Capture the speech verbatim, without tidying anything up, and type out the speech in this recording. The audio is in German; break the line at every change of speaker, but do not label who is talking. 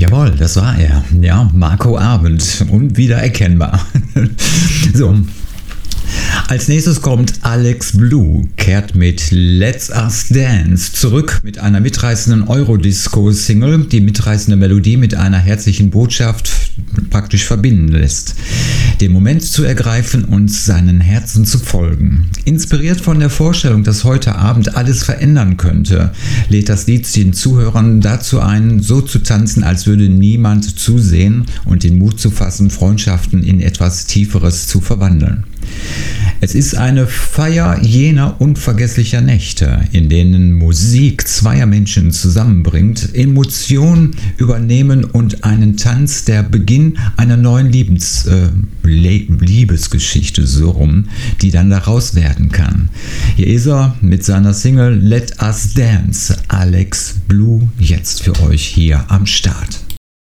Jawohl, das war er. Ja, Marco Arment. Unwiedererkennbar. So. Als nächstes kommt Alex Blue, kehrt mit Let Us Dance zurück mit einer mitreißenden Eurodisco-Single, die mitreißende Melodie mit einer herzlichen Botschaft praktisch verbinden lässt. Den Moment zu ergreifen und seinen Herzen zu folgen. Inspiriert von der Vorstellung, dass heute Abend alles verändern könnte, lädt das Lied den Zuhörern dazu ein, so zu tanzen, als würde niemand zusehen und den Mut zu fassen, Freundschaften in etwas Tieferes zu verwandeln. Es ist eine Feier jener unvergesslicher Nächte, in denen Musik zweier Menschen zusammenbringt, Emotionen übernehmen und einen Tanz, der Beginn einer neuen Liebes, äh, Liebesgeschichte so rum, die dann daraus werden kann. Hier ist er mit seiner Single Let Us Dance, Alex Blue, jetzt für euch hier am Start.